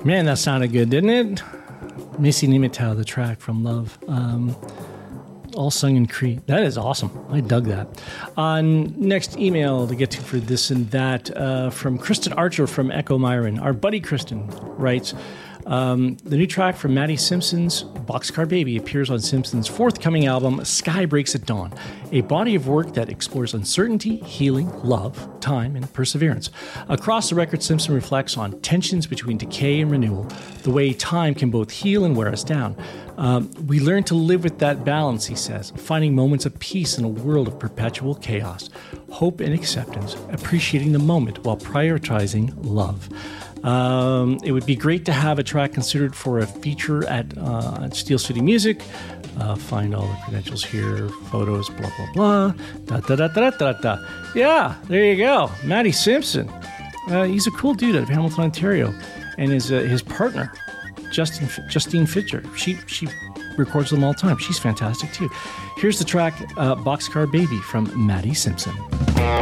Man, that sounded good, didn't it? Missy Nimetow, the track from Love. All sung in Cree. That is awesome. I dug that. Next email to get to for this and that from Kristen Archer from Echo Myron. Our buddy Kristen writes, the new track from Maddie Simpson's Boxcar Baby appears on Simpson's forthcoming album, Sky Breaks at Dawn, a body of work that explores uncertainty, healing, love, time, and perseverance. Across the record, Simpson reflects on tensions between decay and renewal, the way time can both heal and wear us down. We learn to live with that balance, he says, finding moments of peace in a world of perpetual chaos, hope and acceptance, appreciating the moment while prioritizing love. It would be great to have a track considered for a feature at Steel City Music. Find all the credentials here, photos, blah, blah, blah. Yeah, there you go. Maddie Simpson. He's a cool dude out of Hamilton, Ontario. And his partner, Justine Fitcher. She records them all the time. She's fantastic, too. Here's the track, Boxcar Baby from Maddie Simpson.